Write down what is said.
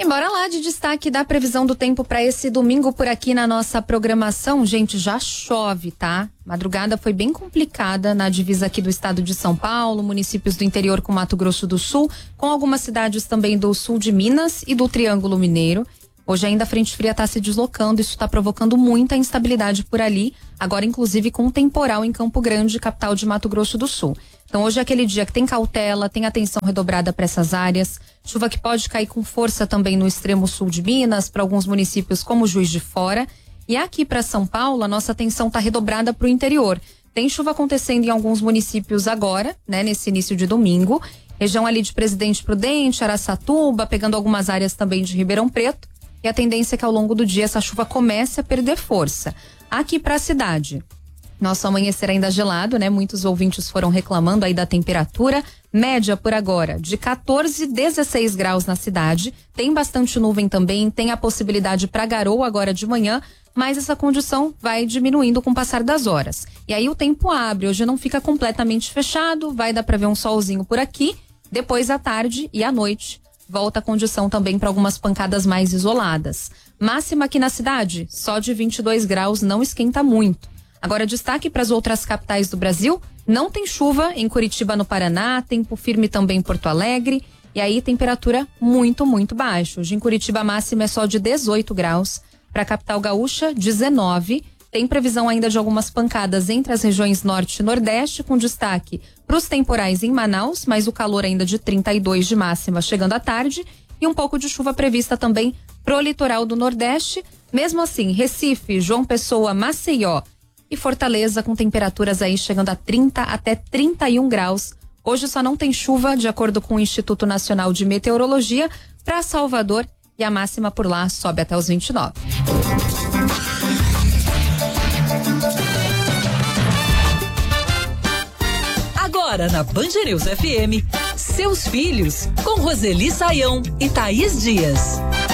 Bora lá de destaque da previsão do tempo para esse domingo por aqui na nossa programação. Gente, já chove, tá? Madrugada foi bem complicada na divisa aqui do estado de São Paulo, municípios do interior com Mato Grosso do Sul, com algumas cidades também do sul de Minas e do Triângulo Mineiro. Hoje ainda a frente fria está se deslocando, isso está provocando muita instabilidade por ali, agora inclusive com um temporal em Campo Grande, capital de Mato Grosso do Sul. Então hoje é aquele dia que tem cautela, tem atenção redobrada para essas áreas, chuva que pode cair com força também no extremo sul de Minas, para alguns municípios como Juiz de Fora. E aqui para São Paulo, a nossa atenção está redobrada para o interior. Tem chuva acontecendo em alguns municípios agora, né, nesse início de domingo. Região ali de Presidente Prudente, Araçatuba, pegando algumas áreas também de Ribeirão Preto. E a tendência é que ao longo do dia essa chuva comece a perder força. Aqui para a cidade, nosso amanhecer ainda gelado, né? Muitos ouvintes foram reclamando aí da temperatura. Média por agora de 14, 16 graus na cidade. Tem bastante nuvem também, tem a possibilidade para garoa agora de manhã, mas essa condição vai diminuindo com o passar das horas. E aí o tempo abre, hoje não fica completamente fechado, vai dar para ver um solzinho por aqui, depois à tarde e à noite. Volta a condição também para algumas pancadas mais isoladas. Máxima aqui na cidade, só de 22 graus, não esquenta muito. Agora destaque para as outras capitais do Brasil, não tem chuva em Curitiba, no Paraná, tempo firme também em Porto Alegre, e aí temperatura muito, muito baixa. Hoje em Curitiba a máxima é só de 18 graus, para a capital gaúcha 19. Tem previsão ainda de algumas pancadas entre as regiões norte e nordeste, com destaque para os temporais em Manaus, mas o calor ainda de 32 de máxima chegando à tarde, e um pouco de chuva prevista também pro litoral do nordeste. Mesmo assim, Recife, João Pessoa, Maceió e Fortaleza com temperaturas aí chegando a 30 até 31 graus. Hoje só não tem chuva, de acordo com o Instituto Nacional de Meteorologia, para Salvador, e a máxima por lá sobe até os 29. Agora na Band News FM, seus filhos com Roseli Saião e Thaís Dias.